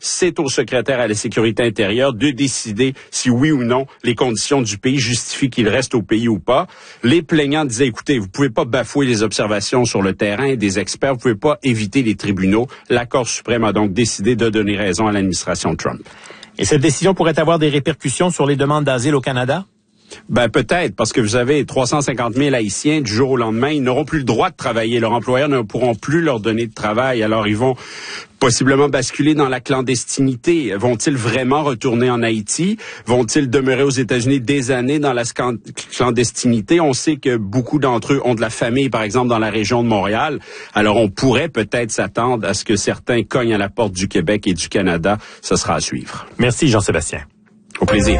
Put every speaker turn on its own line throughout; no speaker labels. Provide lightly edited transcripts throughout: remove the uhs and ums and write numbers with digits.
c'est au secrétaire à la sécurité intérieure de décider si oui ou non les conditions du pays justifient qu'il reste au pays ou pas. Les plaignants disaient, écoutez, vous pouvez pas bafouer les observations sur le terrain des experts, vous pouvez pas éviter les tribunaux. La Cour suprême a donc décidé de donner raison à l'administration Trump.
Et cette décision pourrait avoir des répercussions sur les demandes d'asile au Canada?
Ben peut-être, parce que vous avez 350 000 Haïtiens du jour au lendemain, ils n'auront plus le droit de travailler. Leurs employeurs ne pourront plus leur donner de travail. Alors ils vont possiblement basculer dans la clandestinité. Vont-ils vraiment retourner en Haïti? Vont-ils demeurer aux États-Unis des années dans la clandestinité? On sait que beaucoup d'entre eux ont de la famille, par exemple, dans la région de Montréal. Alors on pourrait peut-être s'attendre à ce que certains cognent à la porte du Québec et du Canada. Ce sera à suivre.
Merci Jean-Sébastien.
Au plaisir.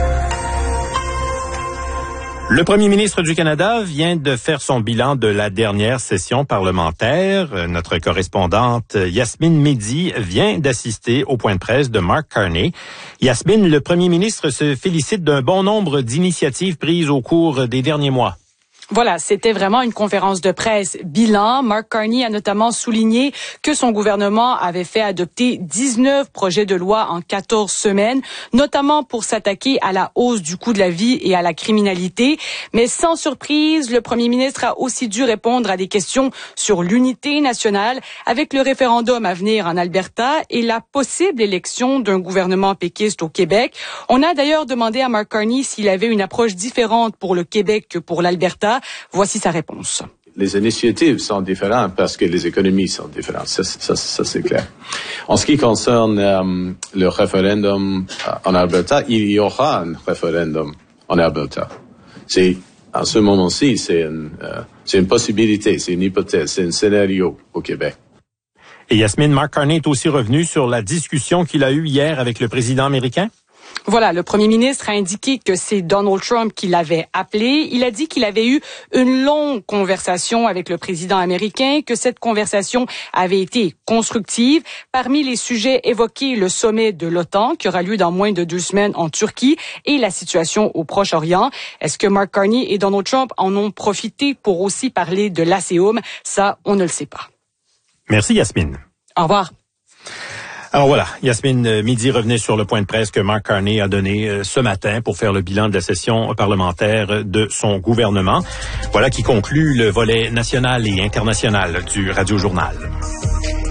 Le premier ministre du Canada vient de faire son bilan de la dernière session parlementaire. Notre correspondante Yasmine Mehdi vient d'assister au point de presse de Mark Carney. Yasmine, le premier ministre se félicite d'un bon nombre d'initiatives prises au cours des derniers mois.
Voilà, c'était vraiment une conférence de presse bilan. Mark Carney a notamment souligné que son gouvernement avait fait adopter 19 projets de loi en 14 semaines, notamment pour s'attaquer à la hausse du coût de la vie et à la criminalité. Mais sans surprise, le premier ministre a aussi dû répondre à des questions sur l'unité nationale avec le référendum à venir en Alberta et la possible élection d'un gouvernement péquiste au Québec. On a d'ailleurs demandé à Mark Carney s'il avait une approche différente pour le Québec que pour l'Alberta. Voici sa réponse.
Les initiatives sont différentes parce que les économies sont différentes. Ça c'est clair. En ce qui concerne le référendum en Alberta, il y aura un référendum en Alberta. À ce moment-ci, c'est une possibilité, c'est une hypothèse, c'est un scénario au Québec.
Et Yasmine, Mark Carney est aussi revenu sur la discussion qu'il a eue hier avec le président américain?
Voilà, le premier ministre a indiqué que c'est Donald Trump qui l'avait appelé. Il a dit qu'il avait eu une longue conversation avec le président américain, que cette conversation avait été constructive. Parmi les sujets évoqués, le sommet de l'OTAN qui aura lieu dans moins de 2 semaines en Turquie et la situation au Proche-Orient. Est-ce que Mark Carney et Donald Trump en ont profité pour aussi parler de l'ASEUM? Ça, on ne le sait pas.
Merci Yasmine.
Au revoir.
Alors voilà, Yasmine Mehdi revenait sur le point de presse que Mark Carney a donné ce matin pour faire le bilan de la session parlementaire de son gouvernement. Voilà qui conclut le volet national et international du Radio Journal.